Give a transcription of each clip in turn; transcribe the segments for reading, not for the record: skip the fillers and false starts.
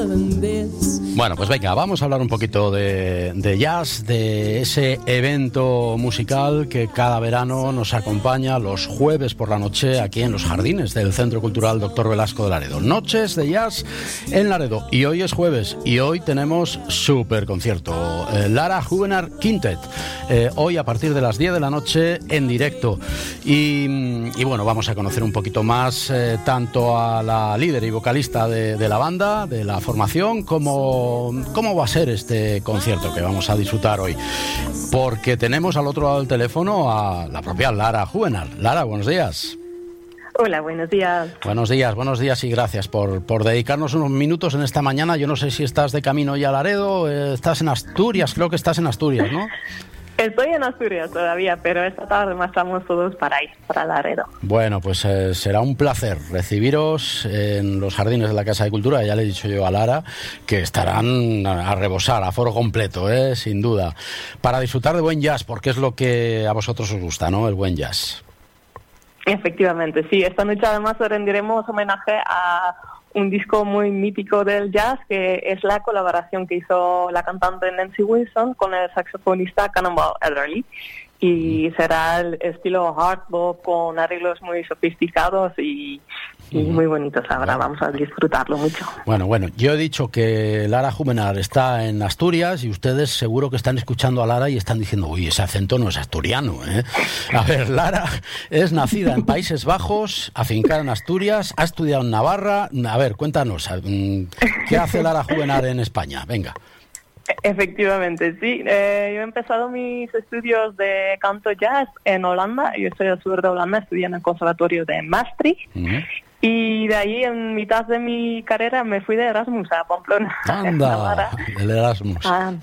Bueno, pues venga, vamos a hablar un poquito de jazz, de ese evento musical que cada verano nos acompaña los jueves por la noche aquí en los jardines del Centro Cultural Dr. Velasco de Laredo. Noches de jazz en Laredo. Y hoy es jueves y hoy tenemos súper concierto. Lara Juvenar Quintet. Hoy a partir de las 10 de la noche en directo. Y bueno, vamos a conocer un poquito más tanto a la líder y vocalista de la banda, de la formación, como cómo va a ser este concierto que vamos a disfrutar hoy. Porque tenemos al otro lado del teléfono a la propia Lara Juvenar. Lara, buenos días. Hola, buenos días. Buenos días y gracias por dedicarnos unos minutos en esta mañana. Yo no sé si estás de camino ya a Laredo, estás en Asturias, creo que estás en Asturias, ¿no? Estoy en Asturias todavía, pero esta tarde marchamos todos para ir, para Laredo. Bueno, pues será un placer recibiros en los jardines de la Casa de Cultura. Ya le he dicho yo a Lara que estarán a rebosar, a foro completo, sin duda, para disfrutar de buen jazz, porque es lo que a vosotros os gusta, ¿no? El buen jazz. Efectivamente, sí. Esta noche además rendiremos homenaje a un disco muy mítico del jazz, que es la colaboración que hizo la cantante Nancy Wilson con el saxofonista Cannonball Adderley. Y será el estilo hard bop con arreglos muy sofisticados y muy bonitos. Ahora vamos a disfrutarlo mucho. Bueno, yo he dicho que Lara Juvenar está en Asturias y ustedes seguro que están escuchando a Lara y están diciendo, uy, ese acento no es asturiano, ¿eh? A ver, Lara es nacida en Países Bajos, afincada en Asturias, ha estudiado en Navarra. A ver, cuéntanos, ¿qué hace Lara Juvenar en España? Venga. Efectivamente, sí. Yo he empezado mis estudios de canto jazz en Holanda. Yo soy del sur de Holanda, estudié en el conservatorio de Maastricht. Y de ahí, en mitad de mi carrera, me fui de Erasmus a Pamplona. ¡Anda! El Erasmus.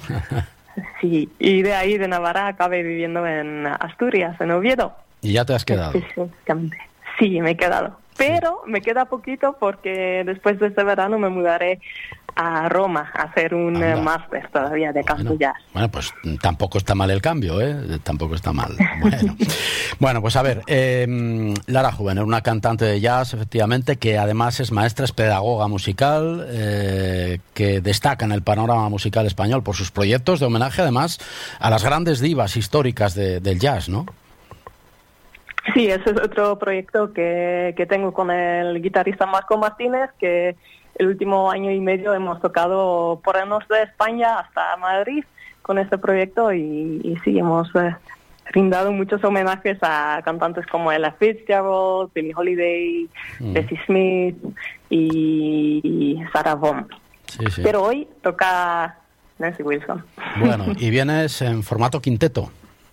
Sí, y de ahí, de Navarra, acabé viviendo en Asturias, en Oviedo. ¿Y ya te has quedado? Específicamente. Sí, me he quedado. Pero me queda poquito porque después de este verano me mudaré a Roma a hacer un máster todavía de canto jazz. Bueno, pues tampoco está mal el cambio, ¿eh? Tampoco está mal. Bueno, pues a ver, Lara Juvenar, una cantante de jazz, efectivamente, que además es maestra, es pedagoga musical, que destaca en el panorama musical español por sus proyectos de homenaje, además, a las grandes divas históricas del jazz, ¿no? Sí, ese es otro proyecto que tengo con el guitarrista Marco Martínez, que el último año y medio hemos tocado por el norte de España hasta Madrid con este proyecto y sí, hemos brindado muchos homenajes a cantantes como Ella Fitzgerald, Billie Holiday, Bessie Smith y Sarah Vaughan. Sí. Pero hoy toca Nancy Wilson. Bueno, y vienes en formato quinteto.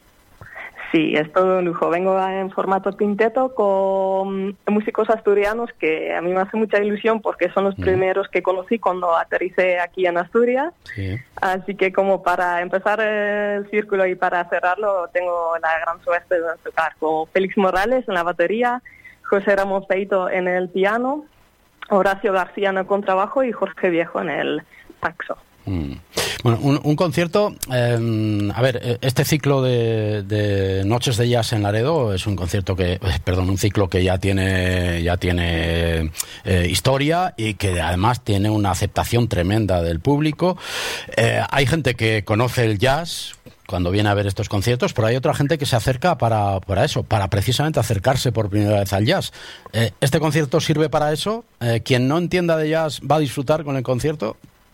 Sí, es todo un lujo. Vengo en formato quinteto con músicos asturianos que a mí me hace mucha ilusión porque son los primeros que conocí cuando aterricé aquí en Asturias. Sí. Así que como para empezar el círculo y para cerrarlo, tengo la gran suerte de tocar con Félix Morales en la batería, José Ramos Peito en el piano, Horacio García en el contrabajo y Jorge Viejo en el saxo. Bueno, un concierto, a ver, este ciclo de Noches de Jazz en Laredo es un concierto un ciclo que ya tiene historia y que además tiene una aceptación tremenda del público. Hay gente que conoce el jazz cuando viene a ver estos conciertos, pero hay otra gente que se acerca para eso, para precisamente acercarse por primera vez al jazz. ¿Este concierto sirve para eso? ¿Quien no entienda de jazz va a disfrutar con el concierto?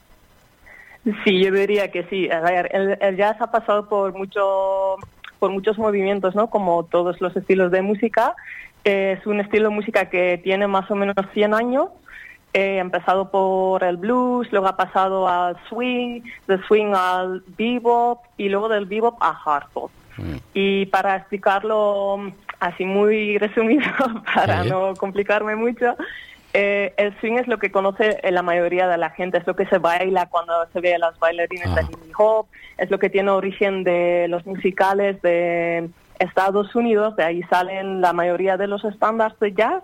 Sí, yo diría que sí. A ver, el jazz ha pasado por muchos movimientos, ¿no? Como todos los estilos de música. Es un estilo de música que tiene más o menos 100 años. Ha empezado por el blues, luego ha pasado al swing, del swing al bebop y luego del bebop a hard bop. Y para explicarlo así muy resumido, para no complicarme mucho, el swing es lo que conoce la mayoría de la gente, es lo que se baila cuando se ve a las bailarines de hip hop, es lo que tiene origen de los musicales de Estados Unidos, de ahí salen la mayoría de los estándares de jazz.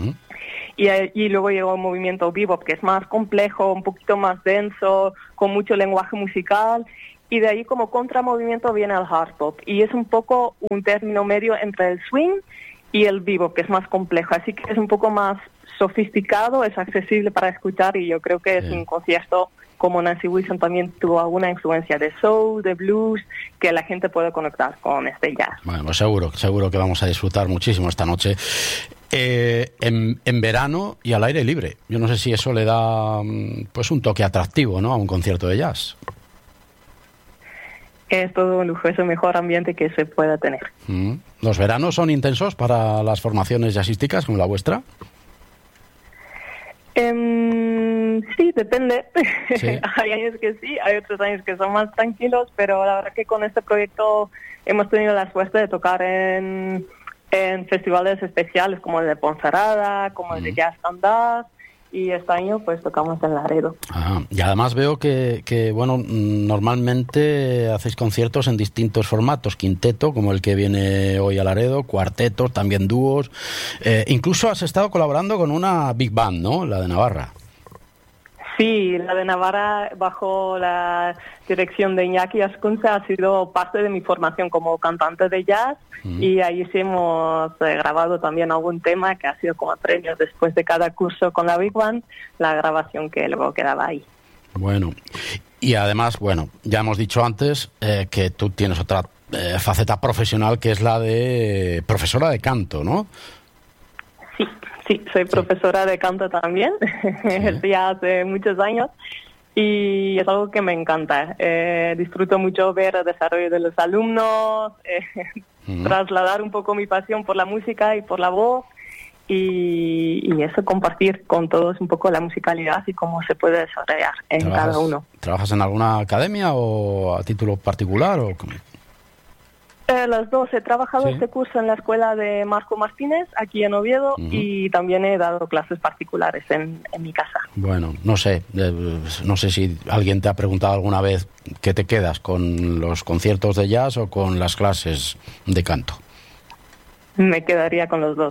Y luego llegó el movimiento bebop, que es más complejo, un poquito más denso, con mucho lenguaje musical, y de ahí como contramovimiento viene el hard bop, y es un poco un término medio entre el swing y el vivo, que es más complejo. Así que es un poco más sofisticado, es accesible para escuchar y yo creo que es un concierto, como Nancy Wilson también tuvo alguna influencia de soul, de blues, que la gente puede conectar con este jazz. Bueno, pues seguro que vamos a disfrutar muchísimo esta noche. En verano y al aire libre. Yo no sé si eso le da pues un toque atractivo, ¿no?, a un concierto de jazz. Es todo un lujo, es el mejor ambiente que se pueda tener. ¿Los veranos son intensos para las formaciones jazzísticas como la vuestra? Sí, depende. ¿Sí? Hay años que sí, hay otros años que son más tranquilos, pero la verdad que con este proyecto hemos tenido la suerte de tocar en festivales especiales como el de Ponferrada, como el de Jazz Standard, y este año pues tocamos en Laredo. Y además veo que bueno, normalmente hacéis conciertos en distintos formatos, quinteto, como el que viene hoy a Laredo, cuartetos, también dúos, incluso has estado colaborando con una big band, ¿no?, la de Navarra. Sí, la de Navarra, bajo la dirección de Iñaki Ascunza, ha sido parte de mi formación como cantante de jazz, y ahí sí hemos grabado también algún tema que ha sido como premio después de cada curso con la Big Band, la grabación que luego quedaba ahí. Bueno, y además, bueno, ya hemos dicho antes que tú tienes otra faceta profesional, que es la de profesora de canto, ¿no? Sí, soy profesora de canto también, ya hace muchos años, y es algo que me encanta. Disfruto mucho ver el desarrollo de los alumnos, trasladar un poco mi pasión por la música y por la voz, y eso, compartir con todos un poco la musicalidad y cómo se puede desarrollar en cada uno. ¿Trabajas en alguna academia o a título particular o cómo? Las dos. He trabajado este curso en la escuela de Marco Martínez, aquí en Oviedo, y también he dado clases particulares en mi casa. Bueno, no sé si alguien te ha preguntado alguna vez qué te quedas, con los conciertos de jazz o con las clases de canto. Me quedaría con los dos.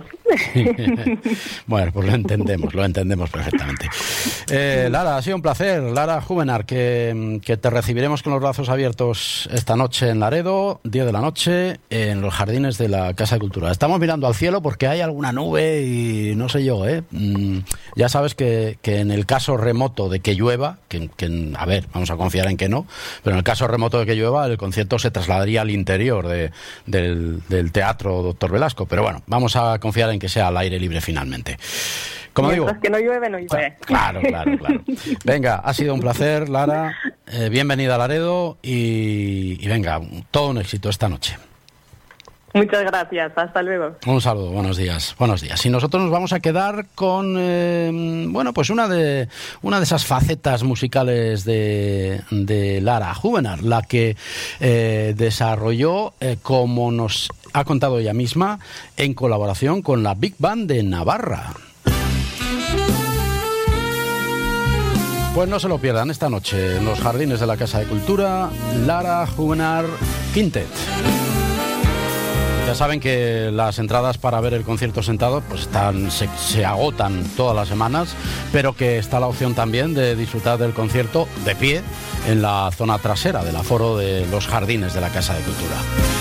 Bueno, pues lo entendemos perfectamente. Lara, ha sido un placer. Lara Juvenar, que te recibiremos con los brazos abiertos esta noche en Laredo, 10 de la noche, en los jardines de la Casa de Cultura. Estamos mirando al cielo porque hay alguna nube y no sé yo, ya sabes que en el caso remoto de que llueva, que a ver, vamos a confiar en que no, pero en el caso remoto de que llueva, el concierto se trasladaría al interior del Teatro Doctor Velasco. Pero bueno, vamos a confiar en que sea al aire libre finalmente. Como mientras digo, que no llueve, no llueve. Claro. Venga, ha sido un placer, Lara. Bienvenida a Laredo y venga, todo un éxito esta noche. Muchas gracias, hasta luego. Un saludo, buenos días. Y nosotros nos vamos a quedar con pues una de esas facetas musicales de Lara Juvenar, la que desarrolló, como nos ha contado ella misma, en colaboración con la Big Band de Navarra. Pues no se lo pierdan esta noche en los jardines de la Casa de Cultura, Lara Juvenar Quintet. Ya saben que las entradas para ver el concierto sentado pues se agotan todas las semanas, pero que está la opción también de disfrutar del concierto de pie en la zona trasera del aforo de los jardines de la Casa de Cultura.